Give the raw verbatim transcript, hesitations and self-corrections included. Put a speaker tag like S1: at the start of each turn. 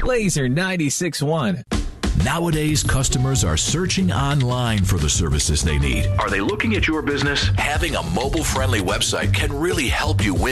S1: Laser ninety-six point one.
S2: Nowadays, customers are searching online for the services they need.
S3: Are they looking at your business?
S2: Having a mobile-friendly website can really help you win